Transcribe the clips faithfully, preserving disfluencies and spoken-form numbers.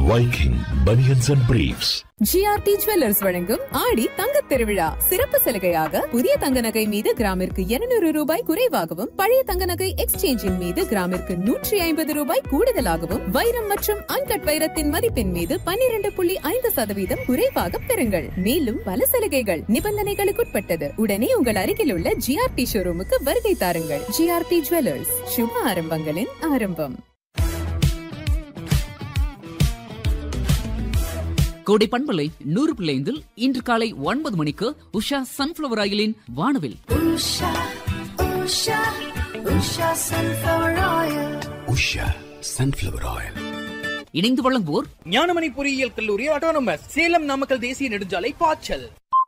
Viking Bunions and Briefs. GRT jewellers வழங்கும் ஆடி தங்கத் திருவிழா சிறப்பு சலுகையாக புதிய தங்க நகை மீது கிராமிற்கு இருநூறு ரூபாய் குறைவாகவும் பழைய தங்க நகை எக்ஸ்சேஞ்சின் மீது கிராமிற்கு நூற்றி ஐம்பது ரூபாய் கூடுதலாகவும் வைரம் மற்றும் அன்கட் வைரத்தின் மதிப்பின் மீது பன்னிரண்டு புள்ளி ஐந்து சதவீதம் குறைவாக பெறுங்கள். மேலும் பல சலுகைகள் நிபந்தனைகளுக்குட்பட்டது. உடனே உங்கள் அருகில் உள்ள ஜிஆர்டி ஷோரூமுக்கு வருகை தாருங்கள். ஜிஆர்டி ஜுவல்லர்ஸ், சுப ஆரம்பங்களின் ஆரம்பம். கோடை பண்பலை நூறு பிள்ளைந்தில் இன்று காலை ஒன்பது மணிக்கு உஷா சன்ஃபிளவர் ஆயிலின் வானவில். Usha Sunflower Oil. இணைந்து வழங்குவோர் ஞானமணி பொறியியல் கல்லூரி ஆட்டோனமஸ் சேலம் நாமக்கல் தேசிய நெடுஞ்சாலை பாய்ச்சல்.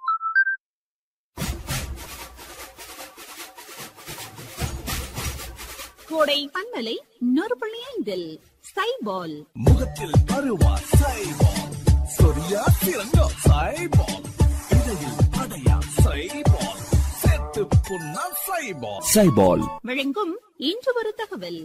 கோடை பண்பலை நூறு புள்ளி ஐந்தில் சைபால் முகத்தில் அருவா சைபால் சொரியா திறங்கோ சைபால் இடையில் அடையா சைபால் செத்து புண்ணா சைபால் Saibol. வழங்கும் இன்று ஒரு தகவல்.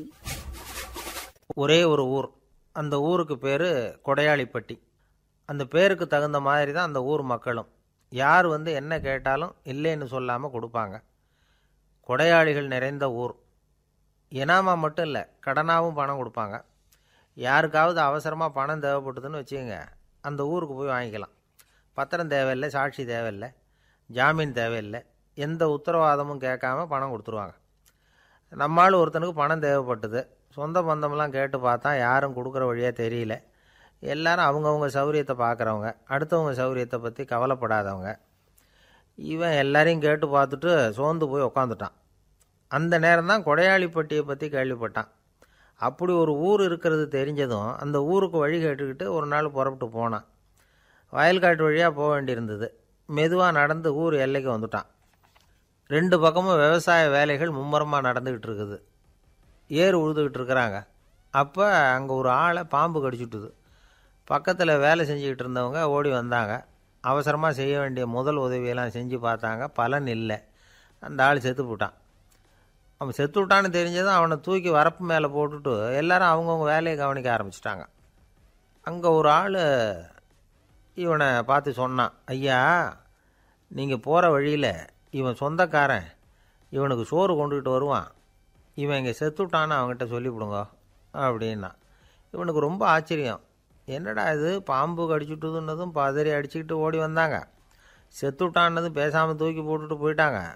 ஒரே ஒரு ஊர், அந்த ஊருக்கு பேர் கொடையாளிப்பட்டி. அந்த பேருக்கு தகுந்த மாதிரி தான் அந்த ஊர் மக்களும். யார் வந்து என்ன கேட்டாலும் இல்லைன்னு சொல்லாமல் கொடுப்பாங்க. கொடையாளிகள் நிறைந்த ஊர். இனாமா மட்டும் இல்லை, கடனாகவும் பணம் கொடுப்பாங்க. யாருக்காவது அவசரமாக பணம் தேவைப்பட்டதுன்னு வச்சுக்கோங்க, அந்த ஊருக்கு போய் வாங்கிக்கலாம். பத்திரம் தேவையில்லை, சாட்சி தேவையில்லை, ஜாமீன் தேவையில்லை, எந்த உத்தரவாதமும் கேட்காம பணம் கொடுத்துருவாங்க. நம்மால் ஒருத்தனுக்கு பணம் தேவைப்பட்டது. சொந்த பந்தமெல்லாம் கேட்டு பார்த்தா யாரும் கொடுக்குற வழியாக தெரியல. எல்லாரும் அவங்கவுங்க சௌரியத்தை பார்க்குறவங்க, அடுத்தவங்க சௌரியத்தை பற்றி கவலைப்படாதவங்க. இவன் எல்லாரையும் கேட்டு பார்த்துட்டு சோர்ந்து போய் உக்காந்துட்டான். அந்த நேரம் தான் கொடையாளிப்பட்டியை பற்றி கேள்விப்பட்டான். அப்படி ஒரு ஊர் இருக்கிறது தெரிஞ்சதும் அந்த ஊருக்கு வழி கேட்டுக்கிட்டு ஒரு நாள் புறப்பட்டு போனான். வயல்காட்டு வழியாக போக வேண்டியிருந்தது. மெதுவாக நடந்து ஊர் எல்லைக்கு வந்துட்டான். ரெண்டு பக்கமும் விவசாய வேலைகள் மும்முரமாக நடந்துக்கிட்டு இருக்குது. ஏர் உழுதுகிட்டு இருக்கிறாங்க. அப்போ அங்கே ஒரு ஆளை பாம்பு கடிச்சுட்டுது. பக்கத்தில் வேலை செஞ்சுக்கிட்டு இருந்தவங்க ஓடி வந்தாங்க. அவசரமாக செய்ய வேண்டிய முதல் உதவியெல்லாம் செஞ்சு பார்த்தாங்க. பலன் இல்லை. அந்த ஆள் செத்து போட்டான். அவன் செத்து விட்டான்னு தெரிஞ்சதும் அவனை தூக்கி வரப்பு மேலே போட்டுட்டு எல்லாரும் அவங்கவுங்க வேலையை கவனிக்க ஆரம்பிச்சிட்டாங்க. அங்கே ஒரு ஆள் இவனை பார்த்து சொன்னான், ஐயா, நீங்கள் போகிற வழியில் இவன் சொந்தக்காரன் இவனுக்கு சோறு கொண்டுக்கிட்டு வருவான். இவன் இங்கே செத்து விட்டான்னு அவங்ககிட்ட சொல்லிவிடுங்க அப்படின்னா. இவனுக்கு ரொம்ப ஆச்சரியம். என்னடா இது, பாம்பு கடிச்சுட்டுதுன்னதும் பதறி அடிச்சுக்கிட்டு ஓடி வந்தாங்க. செத்து விட்டான்னதும் பேசாமல் தூக்கி போட்டுட்டு போயிட்டாங்க.